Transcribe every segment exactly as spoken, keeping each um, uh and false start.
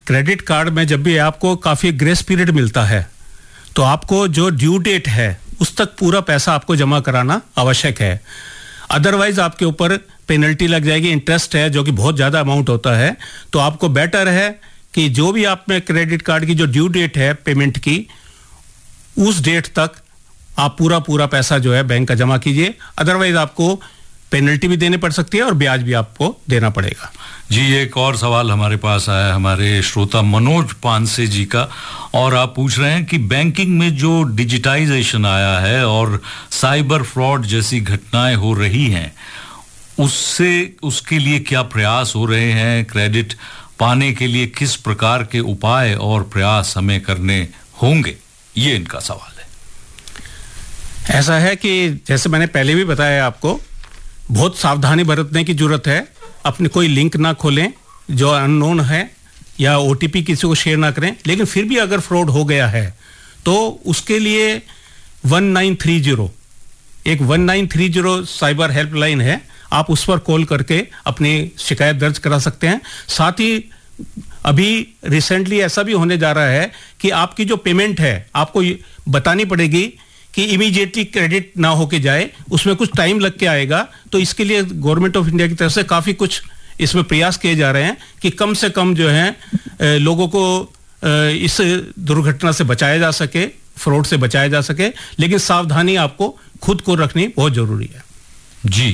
Credit card में जब भी आपको काफ़ी ग्रेस पीरियड मिलता है, तो आपको जो ड्यू डेट है उस तक पूरा पैसा आपको जमा कराना आवश्यक है। अदरवाइज आपके ऊपर पेनल्टी लग जाएगी, इंटरेस्ट है जो कि बहुत ज़्यादा अमाउंट होता है। तो आपको बेटर है कि जो भी आप में क्रेडिट कार्ड की जो ड्यू डेट है पेमेंट की, उस डेट तक आप पूरा पूरा पैसा जो है बैंक का जमा कीजिए। अदरवाइज आपको पेनल्टी भी देनी पड़ सकती है और ब्याज भी आपको देना पड़ेगा। जी, एक और सवाल हमारे पास आया हमारे श्रोता मनोज पानसे जी का, और आप पूछ रहे हैं कि बैंकिंग में जो डिजिटाइजेशन आया है और साइबर फ्रॉड जैसी घटनाएं हो रही हैं, उससे उसके लिए क्या प्रयास हो रहे हैं? क्रेडिट पाने के लिए किस प्रकार के उपाय और प्रयास हमें करने होंगे? ये इनका सवाल है। ऐसा है कि जैसे मैंने पहले भी बताया आपको, बहुत सावधानी बरतने की जरूरत है। अपने कोई लिंक ना खोलें जो अननोन है, या ओटीपी किसी को शेयर ना करें। लेकिन फिर भी अगर फ्रॉड हो गया है तो उसके लिए वन नाइन थ्री ज़ीरो एक one nine three zero cyber helpline है, आप उस पर कॉल करके अपनी शिकायत दर्ज करा सकते हैं। साथ ही अभी रिसेंटली ऐसा भी होने जा रहा है कि आपकी जो पेमेंट है आपको बतानी पड़ेगी कि इमीडिएटली क्रेडिट ना होके जाए, उसमें कुछ टाइम लग के आएगा। तो इसके लिए गवर्नमेंट ऑफ इंडिया की तरफ से काफ़ी कुछ इसमें प्रयास किए जा रहे हैं कि कम से कम जो है लोगों को इस दुर्घटना से बचाया जा सके, फ्रॉड से बचाया जा सके। लेकिन सावधानी आपको खुद को रखनी बहुत जरूरी है। जी,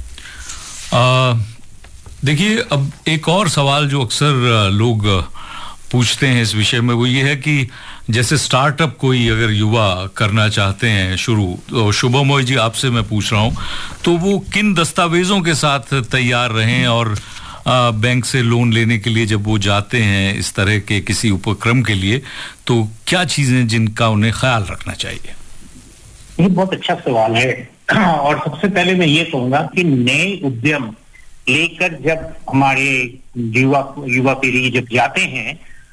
देखिए, अब एक और सवाल जो अक्सर लोग पूछते हैं इस विषय में, वो ये है कि जैसे स्टार्टअप कोई अगर युवा करना चाहते हैं शुरू, तो शुभमोय जी आपसे मैं पूछ रहा हूं, तो वो किन दस्तावेजों के साथ तैयार रहें? और आ, बैंक से लोन लेने के लिए जब वो जाते हैं इस तरह के किसी उपक्रम के लिए, तो क्या चीजें जिनका उन्हें ख्याल रखना चाहिए? ये बहुत अच्छा सवाल है। और सबसे पहले मैं ये कहूंगा कि नए उद्यम लेकर जब हमारे युवा युवा पीढ़ी जब जाते हैं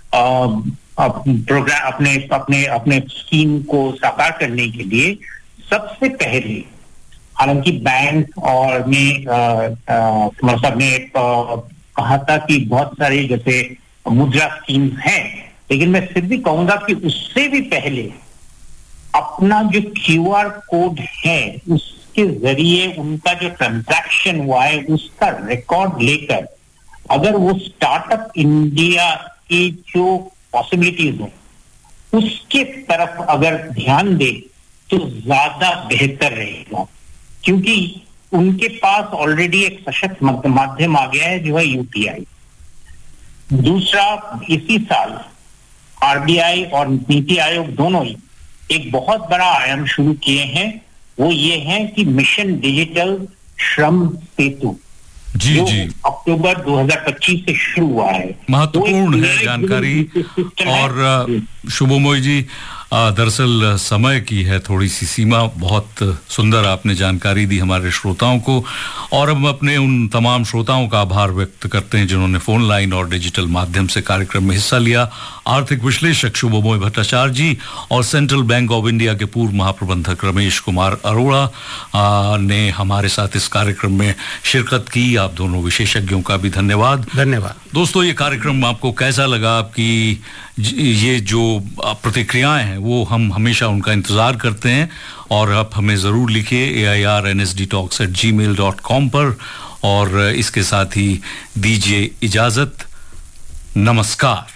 प्रोग्राम अपने अपने अपने स्कीम को साकार करने के लिए, सबसे पहले, हालांकि बैंक और में कुमार साहब ने कहा था कि बहुत सारी जैसे मुद्रा स्कीम्स हैं, लेकिन मैं फिर भी कहूंगा कि उससे भी पहले अपना जो क्यूआर कोड है उसके जरिए उनका जो ट्रांजैक्शन हुआ है उसका रिकॉर्ड लेकर, अगर वो स्टार्टअप इंडिया की जो पॉसिबिलिटीज है उसके तरफ अगर ध्यान दे तो ज्यादा बेहतर रहेगा, क्योंकि उनके पास ऑलरेडी एक सशक्त माध्यम आ गया है जो है यूपीआई। दूसरा, इसी साल आरबीआई और नीति आयोग दोनों ही एक बहुत बड़ा आयाम शुरू किए हैं, वो ये है कि मिशन डिजिटल श्रम सेतु, जी जो जी अक्टूबर दो हज़ार पच्चीस से शुरू हुआ है। महत्वपूर्ण है जानकारी। और शुभमोय जी, दरअसल समय की है थोड़ी सी सीमा, बहुत सुंदर आपने जानकारी दी हमारे श्रोताओं को, और हम अपने उन तमाम श्रोताओं का आभार व्यक्त करते हैं जिन्होंने फोन लाइन और डिजिटल माध्यम से कार्यक्रम में हिस्सा लिया। आर्थिक विश्लेषक शुभमोय भट्टाचार्य जी और सेंट्रल बैंक ऑफ इंडिया के पूर्व महाप्रबंधक रमेश कुमार अरोड़ा ने हमारे साथ इस कार्यक्रम में शिरकत की। आप दोनों विशेषज्ञों का भी धन्यवाद। धन्यवाद दोस्तों। ये कार्यक्रम आपको कैसा लगा? आपकी ये जो प्रतिक्रियाएं हैं वो हम हमेशा उनका इंतजार करते हैं, और आप हमें जरूर लिखिए ए I R N S D talks eight ji mail dot com पर। और इसके साथ ही दीजिए इजाजत। नमस्कार।